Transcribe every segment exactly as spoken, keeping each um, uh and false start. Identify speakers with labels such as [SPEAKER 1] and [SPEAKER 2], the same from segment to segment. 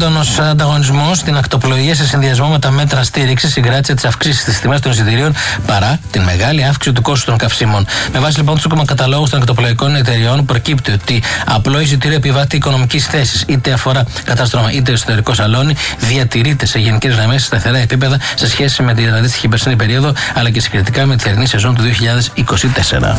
[SPEAKER 1] έντονος ανταγωνισμός στην ακτοπλοεία σε συνδυασμό με τα μέτρα στήριξης συγκράτησε τις αυξήσεις στις τιμές των εισιτηρίων παρά την μεγάλη αύξηση του κόστου των καυσίμων. Με βάση λοιπόν τους καταλόγους των ακτοπλοϊκών εταιριών, προκύπτει ότι απλό εισιτήριο επιβάτη οικονομικής θέσης, είτε αφορά κατάστρωμα είτε εσωτερικό σαλόνι, διατηρείται σε γενικές γραμμές σε σταθερά επίπεδα σε σχέση με την αντίστοιχη περσινή περίοδο, αλλά και συγκριτικά με τη θερινή σεζόν του δύο χιλιάδες είκοσι τέσσερα.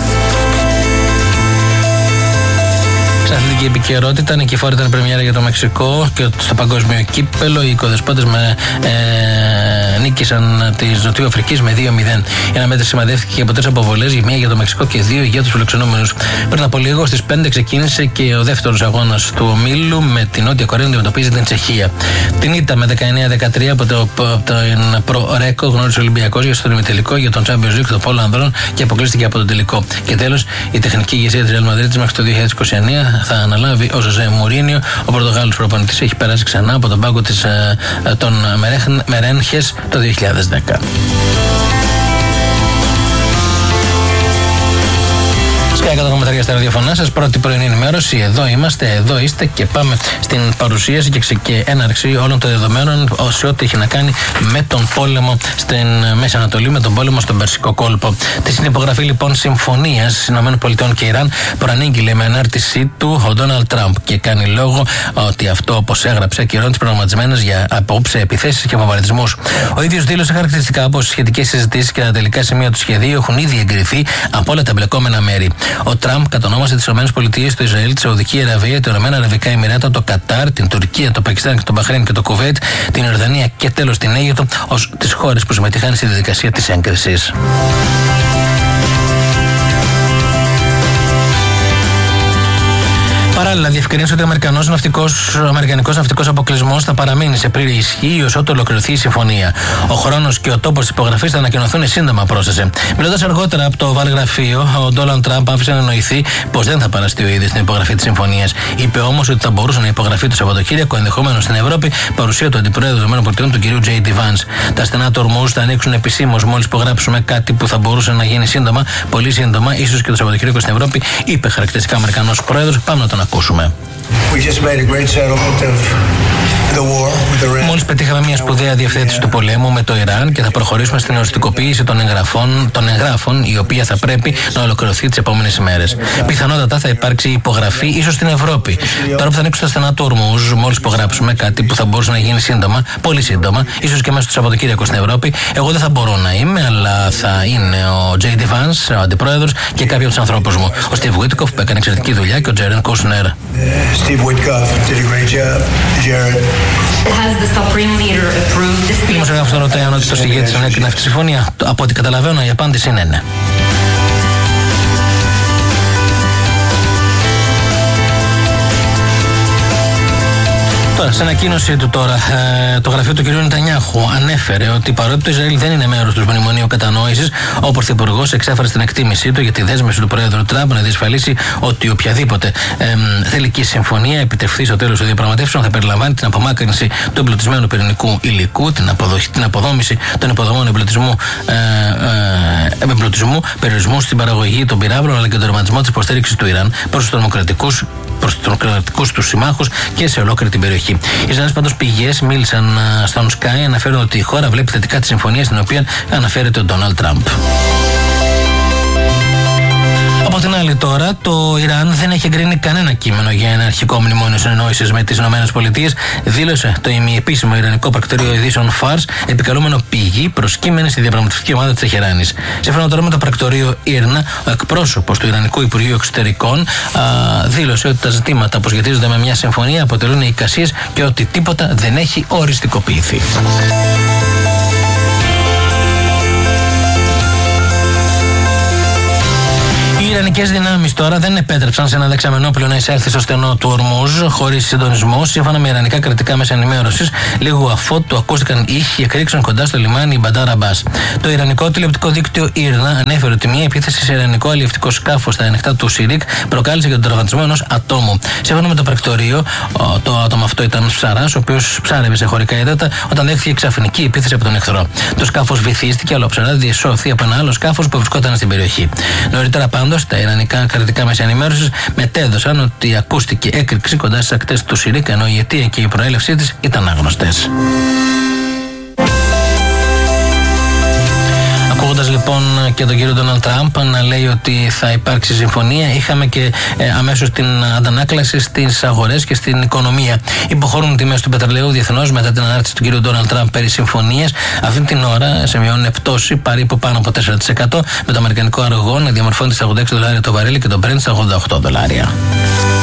[SPEAKER 1] Στην αθλητική επικαιρότητα, νικηφόρη ήταν πρεμιέρα για το Μεξικό και στο παγκόσμιο κύπελο. Οι οικοδεσπότες με, ε, νίκησαν τη Νοτιού Αφρικής με δύο μηδέν. Ένα μέτρη σημαδεύτηκε από τρεις αποβολές, μία για το Μεξικό και δύο για τους φιλοξενούμενους. Πριν από λίγο στις πέντε ξεκίνησε και ο δεύτερος αγώνας του ομίλου με την Νότια Κορέα να αντιμετωπίζει την Τσεχία. Την ήττα με δεκαεννέα δεκατρία από το, το προ-ρέκο γνώρισε ο Ολυμπιακός για τον ημιτελικό για τον Champions League, το πόλο ανδρών και αποκλείστηκε από τον τελικό. Και τέλος, η τεχνική ηγεσία της Real Madrid μέχρι το δύο χιλιάδες είκοσι εννέα θα αναλάβει ο Ζωζέ Μουρίνιο. Ο Πορτογάλος προπονητής έχει περάσει ξανά από τον πάγκο της, των Μερένχες το δύο χιλιάδες δέκα. εκατό κόμμα τρία στα ραδιοφωνά σας, πρώτη πρωινή ενημέρωση. Εδώ είμαστε, εδώ είστε και πάμε στην παρουσίαση και, ξε, και έναρξη όλων των δεδομένων σε ό,τι έχει να κάνει με τον πόλεμο στην Μέση Ανατολή, με τον πόλεμο στον Περσικό κόλπο. Τη συνυπογραφή λοιπόν συμφωνίας ΗΠΑ και Ιράν προανήγγειλε με ανάρτησή του ο Ντόναλντ Τραμπ και κάνει λόγο ότι αυτό, όπως έγραψε, ακυρώνει τις προγραμματισμένες για απόψε επιθέσεις και βομβαρδισμούς. Ο ίδιος δήλωσε χαρακτηριστικά πως σχετικές συζητήσεις και τα τελικά σημεία του σχεδίου έχουν ήδη εγκριθεί από όλα τα εμπλεκόμενα μέρη. Ο Τραμπ κατονόμασε τις ΗΠΑ, το Ισραήλ, τη Σαουδική Αραβία, τα Ηνωμένα Αραβικά Εμιράτα, το Κατάρ, την Τουρκία, το Πακιστάν, το Μπαχρέιν και το Κουβέιτ, την Ιορδανία και τέλος την Αίγυπτο ως τις χώρες που συμμετείχαν στη διαδικασία της έγκρισης. Παράλληλα, διευκρινίζει ότι ο Αμερικανός ναυτικός, ο Αμερικανικός ναυτικός αποκλεισμός θα παραμείνει σε πλήρη ισχύ έως ότου ολοκληρωθεί η συμφωνία. Ο χρόνος και ο τόπος της υπογραφής θα ανακοινωθούν σύντομα, πρόσθεσε. Μιλώντας αργότερα από το Βαλγραφείο, ο Ντόναλντ Τραμπ άφησε να εννοηθεί πως δεν θα παραστεί ο ίδιος στην υπογραφή της συμφωνίας. Είπε όμως ότι θα μπορούσε να υπογραφεί το Σαββατοκύριακο, ενδεχομένως στην Ευρώπη, παρουσία του Αντιπροέδρου των ΗΠΑ, του κ. τζέι ντι Vance. Τα στενά του Ορμούζ θα ανοίξουν επισήμως μόλις υπογράψουμε κάτι που θα μπορούσε να γίνει σύντομα, πολύ σύντομα, ίσως και το Σαββατοκύριακο στην Ευρώπη, είπε χαρακτηριστικά Αμερικανός Πρόεδρος. Πάμε να τον ακούσουμε. Μόλις πετύχαμε μια σπουδαία διευθέτηση του πολέμου με το Ιράν και θα προχωρήσουμε στην οριστικοποίηση των εγγραφών, των εγγράφων, η οποία θα πρέπει να ολοκληρωθεί τις επόμενες ημέρες. Πιθανότατα θα υπάρξει υπογραφή ίσως στην Ευρώπη. Τώρα που θα ανοίξουν τα στενά του Ορμούζ, μόλις υπογράψουμε κάτι που θα μπορούσε να γίνει σύντομα, πολύ σύντομα, ίσως και μέσα στο Σαββατοκύριακο στην Ευρώπη, εγώ δεν θα μπορώ να είμαι, αλλά θα είναι ο τζέι ντι Vance, ο αντιπρόεδρος, και κάποιοι από τους ανθρώπους μου. Ο Στίβ Βίτκοφ που έκανε εξαιρετική δουλειά και ο Τζέρεν Κούσνερ.
[SPEAKER 2] Steve Witkoff did a great job. Jared.
[SPEAKER 3] Has the Supreme Leader approved this?
[SPEAKER 1] Η δημοσιογράφος τον ρωτάει αν ο ηγέτης ενέκρινε αυτή τη συμφωνία. Από ό,τι καταλαβαίνω, η απάντηση είναι ναι. Τώρα, σε ανακοίνωσή του τώρα, ε, το γραφείο του κ. Νετανιάχου ανέφερε ότι παρότι το Ισραήλ δεν είναι μέρος του Μνημονίου Κατανόησης, ο Πρωθυπουργός εξέφρασε την εκτίμησή του για τη δέσμευση του Πρόεδρου Τραμπ να διασφαλίσει ότι οποιαδήποτε ε, θελική συμφωνία επιτευχθεί στο τέλος των διαπραγματεύσεων θα περιλαμβάνει την απομάκρυνση του εμπλουτισμένου πυρηνικού υλικού, την, αποδοχή, την αποδόμηση των υποδομών εμπλουτισμού, ε, ε, εμπλουτισμού, περιορισμού στην παραγωγή των πυράβλων, αλλά και τον τερματισμό της υποστήριξης του Ιράν προς τους τρομοκρατικούς προς τους κρατικούς τους συμμάχους και σε ολόκληρη την περιοχή. Οι Ισραηλινές πάντως πηγές μίλησαν στον Sky, αναφέρουν ότι η χώρα βλέπει θετικά τη συμφωνία στην οποία αναφέρεται ο Ντόναλντ Τραμπ. Από την άλλη, τώρα, το Ιράν δεν έχει εγκρίνει κανένα κείμενο για ένα αρχικό μνημόνιο συνεννόησης με τις ΗΠΑ, δήλωσε το ημιεπίσημο Ιρανικό πρακτορείο ειδήσεων Φαρς, επικαλούμενο πηγή προσκύμενη στη διαπραγματευτική ομάδα της Τεχεράνης. Σύμφωνα τώρα με το πρακτορείο Ήρνα, ο εκπρόσωπος του Ιρανικού Υπουργείου Εξωτερικών α, δήλωσε ότι τα ζητήματα που σχετίζονται με μια συμφωνία αποτελούν εικασίες και ότι τίποτα δεν έχει οριστικοποιηθεί. Οι Ιρανικές δυνάμεις τώρα δεν επέτρεψαν σε ένα δεξαμενόπλιο να εισέλθει στο στενό του Ορμούζ χωρίς συντονισμό, σύμφωνα με ιρανικά κρατικά μέσα ενημέρωσης, λίγο αφότου ακούστηκαν ήχοι εκρήξεων κοντά στο λιμάνι Μπαντάρ Αμπάς. Το ιρανικό τηλεοπτικό δίκτυο Ήρνα ανέφερε ότι μια επίθεση σε ιρανικό αλλιευτικό σκάφος στα ανοιχτά του Σιρίκ προκάλεσε και τον τραυματισμό ενός ατόμου. Σύμφωνα με το πρακτορείο, το άτομο άτομο αυτό ήταν ψαράς, ο οποίος ψάρευε σε χωρικά ύδατα όταν δέχθηκε ξαφνική επίθεση από τον εχθρό. Το σκάφος βυθίστηκε, αλλά ο ψαράς διεσώθη από ένα άλλο σκάφος που βρισκόταν στην περιοχή. Νωρίτερα πάντως, τα ιρανικά κρατικά μέσα ενημέρωσης μετέδωσαν ότι ακούστηκε έκρηξη κοντά στις ακτές του Σιρίκ, ενώ η αιτία και η προέλευσή της ήταν άγνωστες. Ακούγοντας λοιπόν και τον κύριο Ντόναλντ Τραμπ να λέει ότι θα υπάρξει συμφωνία, είχαμε και ε, αμέσως την αντανάκλαση στις αγορές και στην οικονομία. Υποχωρούν τιμές του πετρελαίου διεθνώς μετά την ανάρτηση του κύριου Ντόναλντ Τραμπ περί συμφωνίας. Αυτή την ώρα σημειώνουν πτώση περίπου πάνω από τέσσερα τοις εκατό, με το αμερικανικό αργό να διαμορφώνεται στα ογδόντα έξι δολάρια το βαρέλι και το Brent στα ογδόντα οκτώ δολάρια.